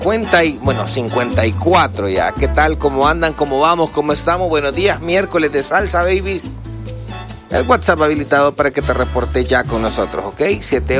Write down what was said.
54 ya. ¿Qué tal? ¿Cómo andan? ¿Cómo vamos? ¿Cómo estamos? Buenos días, miércoles de salsa, babies. El WhatsApp habilitado para que te reportes ya con nosotros, ¿ok?